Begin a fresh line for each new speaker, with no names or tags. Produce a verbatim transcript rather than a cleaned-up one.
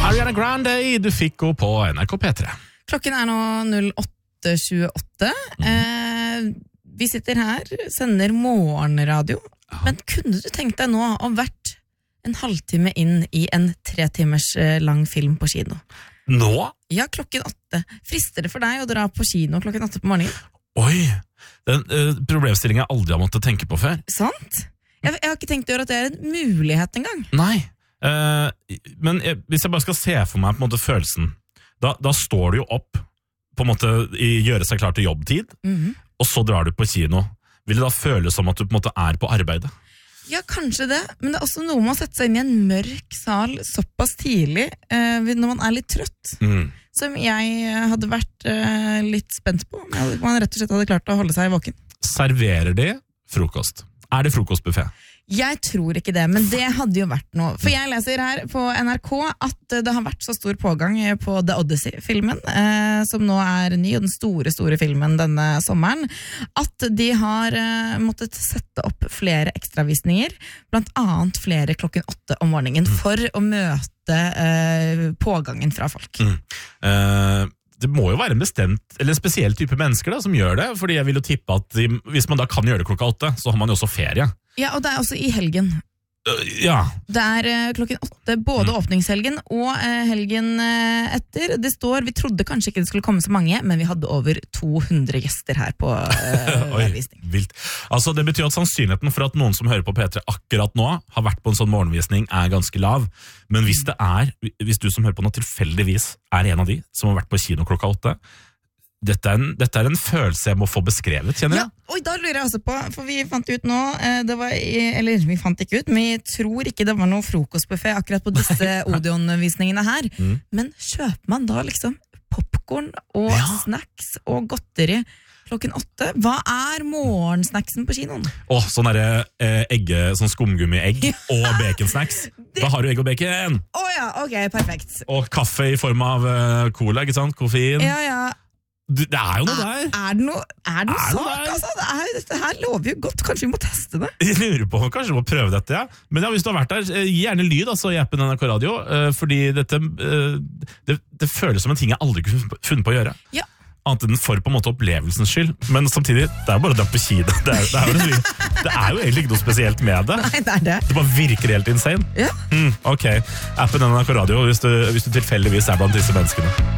Ariana Grande, du fikk gå på N R K P tre.
Klokken er nå åtte tjueåtte. Mm. Eh, vi sitter her, sender morgenradio. Ja. Men kunne du tenkt deg nå å vært en halvtime inn i en tre timers lang film på kino?
Nå?
Ja, klokken åtte. Frister det for deg å dra på kino klokken åtte på morgenen?
Oi, den uh, problemstillingen jeg aldri har måttet tenke på før.
Sant? Jeg, jeg har ikke tenkt å gjøre at det er en mulighet engang.
Nei, uh, men jeg, hvis jeg bare skal se for meg på en måte følelsen, da, da står du jo opp, på en måte i, gjøre seg klar til jobbtid, mm-hmm. og så drar du på kino. Vil det da føles som at du på en måte er på arbeidet?
Ja, kanskje det, men det er også noe med å sette seg inn i en mørk sal såpass tidlig, eh, når man er litt trøtt, mm. som jeg hadde vært eh, litt spent på. Man rett og slett hadde klart å holde seg våken.
Serverer de frokost? Er det frokostbuffet?
Jeg tror ikke det, men det hadde jo vært noe. For jeg leser her på N R K at det har vært så stor pågang på The Odyssey-filmen, eh, som nå er ny, og den store, store filmen denne sommeren, at de har eh, måttet sette opp flere ekstravisninger, blant annet flere klokken åtte om morgenen, for å møte eh, pågangen fra folk.
Mm. Uh... Det må jo være en bestemt, eller en spesiell type mennesker da, som gjør det, fordi jeg vil jo tippe at de, hvis man da kan gjøre det klokka åtte, så har man jo også ferie.
Ja, og det er også i helgen.
Uh, ja.
Det er uh, klokken åtte, både mm. åpningshelgen og uh, helgen uh, etter. Det står, vi trodde kanskje ikke det skulle komme så mange, men vi hadde over to hundre gjester her på uh,
Oi, vilt. Altså, det betyr at sannsynligheten for at noen som hører på P tre akkurat nå har vært på en sånn morgenvisning er ganske lav. Men hvis det er, hvis du som hører på nå tilfeldigvis er en av de som har vært på kino klokka åtte, dette er, en, dette er en følelse jeg må få beskrevet, kjenner jeg.
Ja, og da lurer jeg også på, for vi fant ut nå, det var, eller vi fant ikke ut, men vi tror ikke det var noe frokostbuffet akkurat på disse Odeon-visningene her. Mm. Men kjøper man da liksom popcorn og ja. snacks og godteri klokken åtte? Hva er morgensnacksen på kinoen?
Åh, sånn der eh, egge, sånn skumgummi-egg og baconsnacks. Da har du egg og bacon!
Åh oh, ja, ok, perfekt.
Og kaffe i form av uh, cola, ikke sant? Koffein.
Ja, ja.
Du, det er jo noe der.
Er, er det noe, er det noe er sak, det altså? Det er, dette her lover jo godt. Kanskje vi må teste det?
Jeg lurer på, kanskje vi må prøve dette, ja. Men ja, hvis du har vært der, gi gjerne lyd altså, i appen N R K Radio, uh, fordi dette, uh, det, det føles som en ting jeg aldri kunne funnet på å gjøre.
Ja.
Annet enn for på en måte opplevelsens skyld. Men samtidig, det er jo bare å dra på kino. Det er, det, er jo, det er jo egentlig ikke noe spesielt med det.
Nei, det er det.
Det bare virker helt insane.
Ja.
Mm, ok, appen N R K Radio hvis du, hvis du tilfeldigvis er blant disse menneskene.